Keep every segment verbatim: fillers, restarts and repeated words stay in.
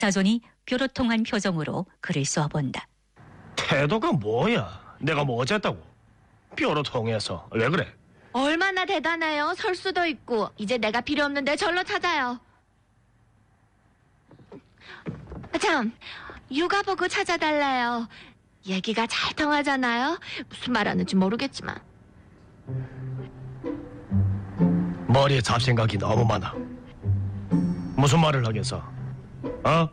사돈이 뾰로통한 표정으로 그를 쏘아본다. 태도가 뭐야? 내가 뭐 어쨌다고? 뼈로 통해서 왜 그래? 얼마나 대단해요. 설 수도 있고. 이제 내가 필요 없는데 절로 찾아요. 아, 참, 육아 보고 찾아달래요. 얘기가 잘 통하잖아요. 무슨 말하는지 모르겠지만. 머리에 잡생각이 너무 많아. 무슨 말을 하겠어? 어?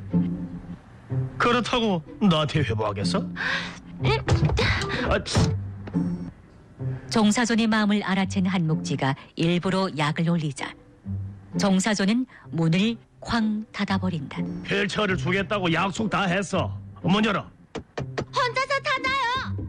그렇다고 나한테 회부하겠어? 아, 치. 종사존의 마음을 알아챈 한묵지가 일부러 약을 올리자 종사존은 문을 쾅 닫아버린다. 휠체어를 주겠다고 약속 다 했어. 문 열어. 혼자서 타다요.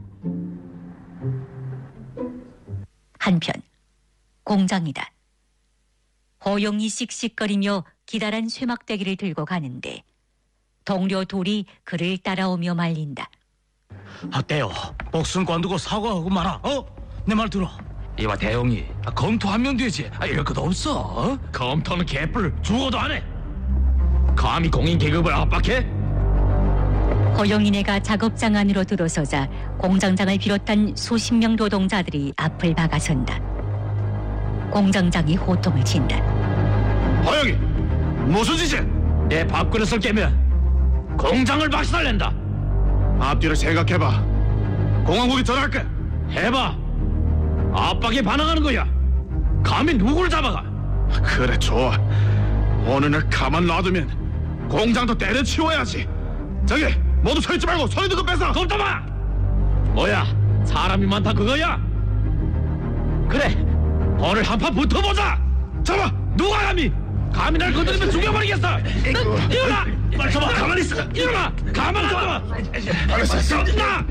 한편 공장이다. 호용이 씩씩거리며 기다란 쇠막대기를 들고 가는데 동료 둘이 그를 따라오며 말린다. 아, 떼요. 복순 관두고 사과하고 말아. 어? 내 말 들어. 이봐 대용이 아, 검토하면 되지. 아, 이럴 것 없어. 어? 검토는 개뿔 죽어도 안 해. 감히 공인 계급을 압박해? 호용이네가 작업장 안으로 들어서자 공장장을 비롯한 수십 명 노동자들이 앞을 막아선다. 공장장이 호통을 친다. 허영이 무슨 짓이야? 내 밥그릇을 깨면 공장을 박살낸다. 앞뒤를 생각해봐. 공항국에 전화할게. 해봐. 압박에 반항하는 거야. 감히 누굴 잡아가? 그래 좋아. 어느 날 가만 놔두면 공장도 때려치워야지. 저기 모두 서 있지 말고 손에 든 거 뺏어. 깜짝아! 뭐야? 사람이 많다 그거야? 그래. 오늘 한판 붙어보자. 잡아. 누가 감히? 감히 날 건드리면 죽여버리겠어. 일어나. 빨리 잡아. 가만히 있어. 일어나. 가만 안 둬. 알았어. 나.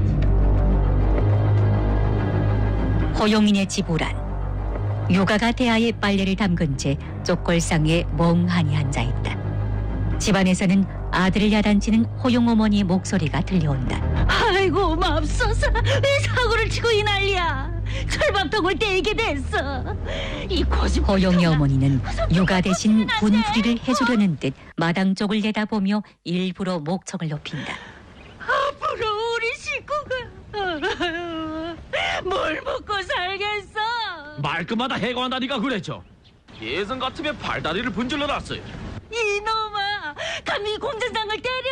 호용인의 지부란 요가가 대하에 빨래를 담근 채 쪽골상에 멍하니 앉아있다. 집안에서는 아들을 야단치는 호용 어머니의 목소리가 들려온다. 아이고 맙소사, 왜 사고를 치고 이 난리야. 철밥통을 떼게 됐어. 이 고집. 호용의 어머니는 요가 대신 분풀이를 해주려는 듯 마당 쪽을 내다보며 일부러 목청을 높인다. 앞으로 우리 식구가 뭘 먹고 살겠어. 말끝마다 해고한다니까 그랬죠. 예전 같으면 발다리를 분질러 놨어요. 이놈아, 감히 공장장을 때려.